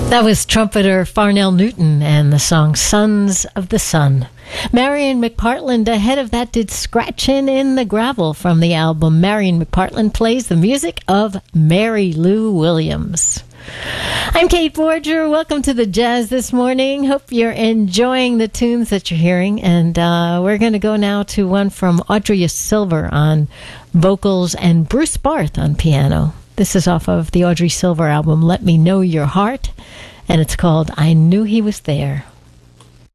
That was trumpeter Farnell Newton and the song Sons of the Sun. Marion McPartland ahead of that did Scratchin' in the Gravel from the album Marion McPartland Plays the Music of Mary Lou Williams. I'm Kate Borger. Welcome to the Jazz this morning. Hope you're enjoying the tunes that you're hearing. And we're going to go now to one from Audrey Silver on vocals and Bruce Barth on piano. This is off of the Audrey Silver album, Let Me Know Your Heart, and it's called I Knew He Was There.